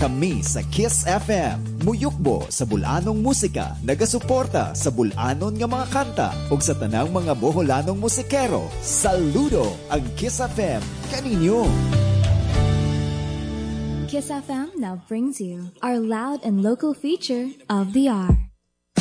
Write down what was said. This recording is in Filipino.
Kami sa Kiss FM, muyukbo sa bulanong musika, nagasuporta sa bulanon nga mga kanta ug sa tanang mga Boholanong musikero. Saludo ang Kiss FM kaninyo. Kiss FM now brings you our loud and local feature of the hour.